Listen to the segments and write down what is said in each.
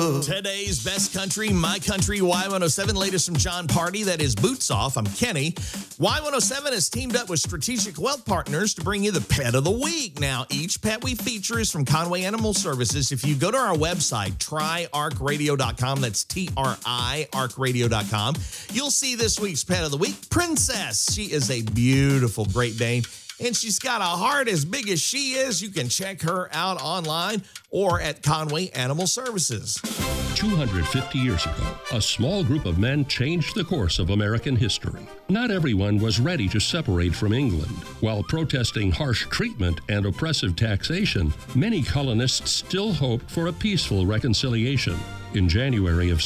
go. Today's best country, My Country Y107, latest from John Party. That is Boots Off. I'm Kenny. Y107 has teamed up with Strategic Wealth Partners to bring you the Pet of the Week. Now, each pet we feature is from Conway Animal Services. If you go to our website, tryarkradio.com, that's TRI, arkradio.com, you'll see this week's Pet of the Week, Princess. She is a beautiful Great Dane, and she's got a heart as big as she is. You can check her out online or at Conway Animal Services. 250 years ago, a small group of men changed the course of American history. Not everyone was ready to separate from England. While protesting harsh treatment and oppressive taxation, many colonists still hoped for a peaceful reconciliation. In January of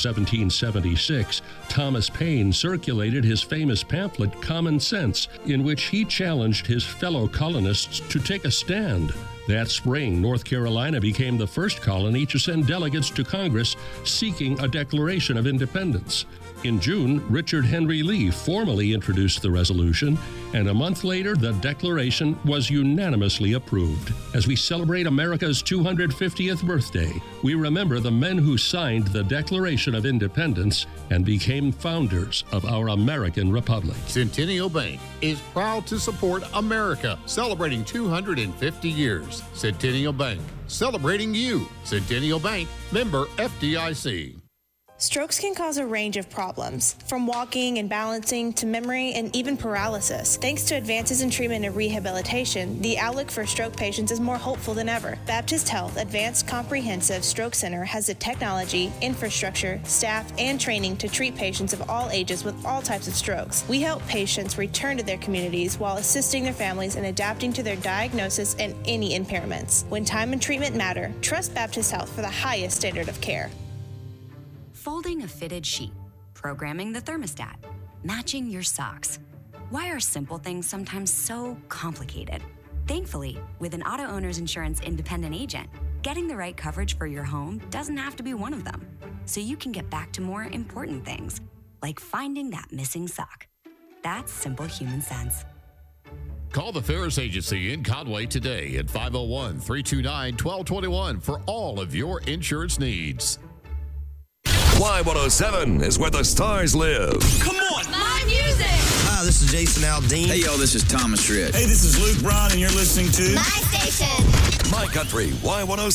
1776, Thomas Paine circulated his famous pamphlet, Common Sense, in which he challenged his fellow colonists to take a stand. That spring, North Carolina became the first colony to send delegates to Congress seeking a Declaration of Independence. In June, Richard Henry Lee formally introduced the resolution, and a month later, the Declaration was unanimously approved. As we celebrate America's 250th birthday, we remember the men who signed the Declaration of Independence and became founders of our American Republic. Centennial Bank is proud to support America, celebrating 250 years. Centennial Bank, celebrating you. Centennial Bank, member FDIC. Strokes can cause a range of problems, from walking and balancing to memory and even paralysis. Thanks to advances in treatment and rehabilitation, the outlook for stroke patients is more hopeful than ever. Baptist Health Advanced Comprehensive Stroke Center has the technology, infrastructure, staff, and training to treat patients of all ages with all types of strokes. We help patients return to their communities while assisting their families in adapting to their diagnosis and any impairments. When time and treatment matter, trust Baptist Health for the highest standard of care. Folding a fitted sheet, programming the thermostat, matching your socks. Why are simple things sometimes so complicated? Thankfully, with an Auto Owners Insurance independent agent, getting the right coverage for your home doesn't have to be one of them. So you can get back to more important things, like finding that missing sock. That's simple human sense. Call the Ferris Agency in Conway today at 501-329-1221 for all of your insurance needs. Y107 is where the stars live. Come on! My music! Hi, this is Jason Aldean. Hey, yo, this is Thomas Rhett. Hey, this is Luke Bryan, and you're listening to My station. My Country Y107.